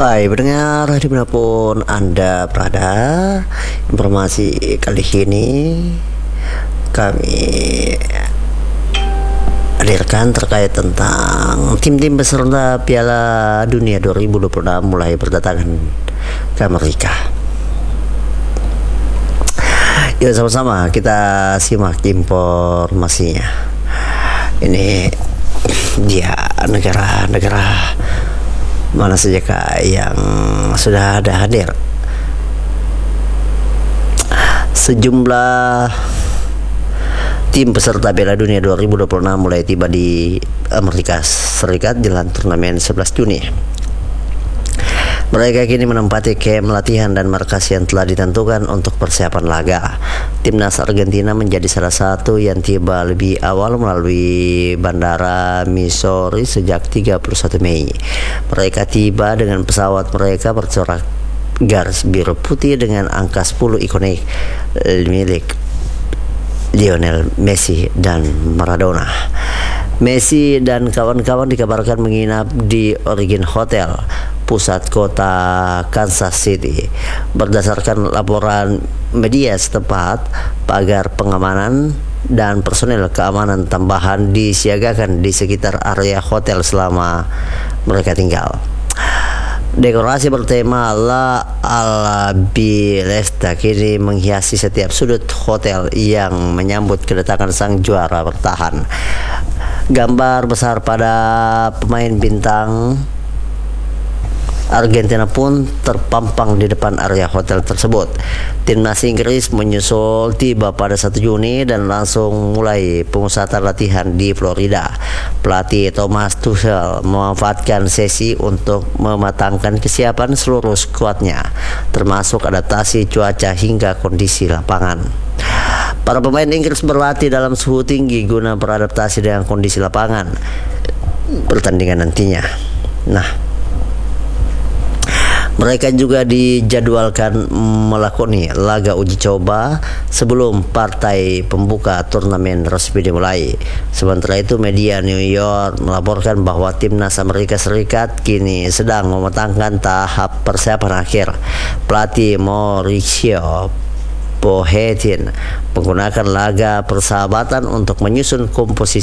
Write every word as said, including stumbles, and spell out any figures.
Hai pendengar, dimanapun Anda berada, informasi kali ini kami hadirkan terkait tentang tim-tim peserta Piala Dunia dua ribu dua puluh enam mulai berdatangan ke Amerika. Yuk sama-sama kita simak informasinya. Ini dia negara-negara mana saja kak yang sudah ada hadir. Sejumlah tim peserta Piala Dunia dua ribu dua puluh enam mulai tiba di Amerika Serikat jelang turnamen sebelas Juni. Mereka kini menempati camp latihan dan markas yang telah ditentukan untuk persiapan laga. Timnas Argentina menjadi salah satu yang tiba lebih awal melalui Bandara Missouri sejak tiga puluh satu Mei. Mereka tiba dengan pesawat mereka bercorak garis biru putih dengan angka sepuluh ikonik milik Lionel Messi dan Maradona. Messi dan kawan-kawan dikabarkan menginap di Origin Hotel, pusat kota Kansas City. Berdasarkan laporan media setempat, pagar pengamanan dan personel keamanan tambahan disiagakan di sekitar area hotel selama mereka tinggal. Dekorasi bertema La Albielesta kini menghiasi setiap sudut hotel yang menyambut kedatangan sang juara bertahan. Gambar besar pada pemain bintang Argentina pun terpampang di depan area hotel tersebut. Timnas Inggris menyusul tiba pada satu Juni dan langsung mulai pemusatan latihan di Florida. Pelatih Thomas Tuchel memanfaatkan sesi untuk mematangkan kesiapan seluruh skuadnya, termasuk adaptasi cuaca hingga kondisi lapangan. Para pemain Inggris berlatih dalam suhu tinggi guna beradaptasi dengan kondisi lapangan pertandingan nantinya. Nah, mereka juga dijadwalkan melakoni laga uji coba sebelum partai pembuka turnamen resmi dimulai. Sementara itu, media New York melaporkan bahwa timnas Amerika Serikat kini sedang mematangkan tahap persiapan akhir. Pelatih Mauricio Pochettino menggunakan laga persahabatan untuk menyusun komposisi